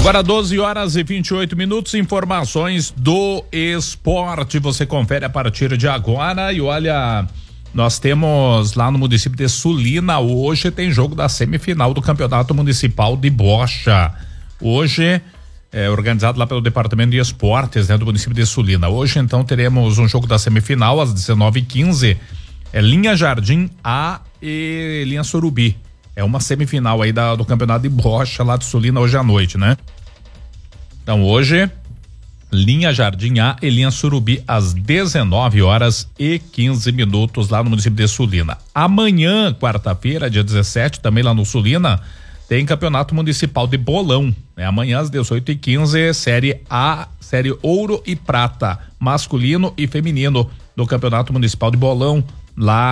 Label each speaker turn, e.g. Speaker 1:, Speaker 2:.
Speaker 1: Agora 12h28, informações do esporte, você confere a partir de agora. E olha, nós temos lá no município de Sulina, hoje tem jogo da semifinal do Campeonato Municipal de Bocha. Hoje é organizado lá pelo Departamento de Esportes, né, do município de Sulina. Hoje então teremos um jogo da semifinal às 19h15, Linha Jardim A e Linha Surubi. É uma semifinal aí do Campeonato de Bocha lá de Sulina hoje à noite, né? Então hoje, Linha Jardim A e Linha Surubi às 19h15 lá no município de Sulina. Amanhã, quarta-feira, dia 17, também lá no Sulina, tem Campeonato Municipal de Bolão, né? Amanhã às 18h15, Série A, Série Ouro e Prata, masculino e feminino do Campeonato Municipal de Bolão, lá